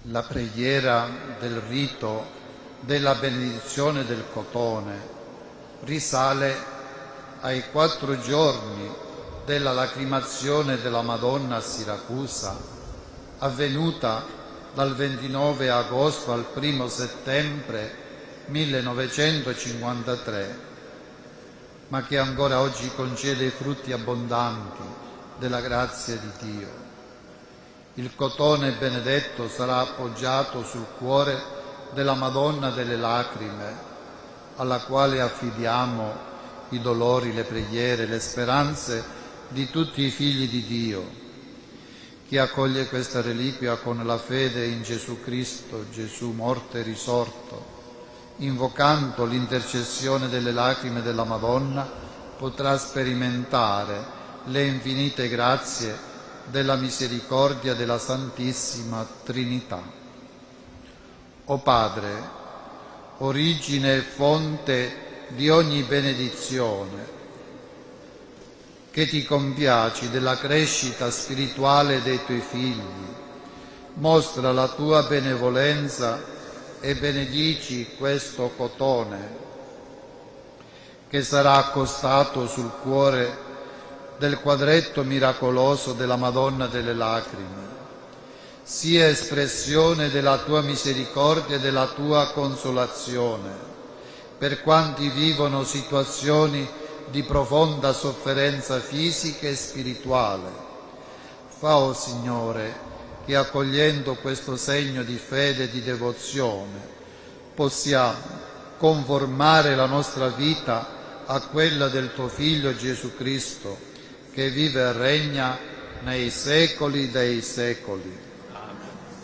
La preghiera del rito della benedizione del cotone risale ai 4 giorni della lacrimazione della Madonna a Siracusa, avvenuta dal 29 agosto al 1 settembre 1953, ma che ancora oggi concede i frutti abbondanti della grazia di Dio. Il cotone benedetto sarà appoggiato sul cuore della Madonna delle Lacrime, alla quale affidiamo i dolori, le preghiere, le speranze di tutti i figli di Dio. Chi accoglie questa reliquia con la fede in Gesù Cristo, Gesù morto e risorto, invocando l'intercessione delle lacrime della Madonna, potrà sperimentare le infinite grazie della misericordia della Santissima Trinità. O Padre, origine e fonte di ogni benedizione, che ti compiaci della crescita spirituale dei tuoi figli, mostra la tua benevolenza e benedici questo cotone che sarà accostato sul cuore del quadretto miracoloso della Madonna delle Lacrime, sia espressione della tua misericordia e della tua consolazione per quanti vivono situazioni di profonda sofferenza fisica e spirituale. Fa, o Signore, che accogliendo questo segno di fede e di devozione possiamo conformare la nostra vita a quella del tuo Figlio Gesù Cristo, che vive e regna nei secoli dei secoli.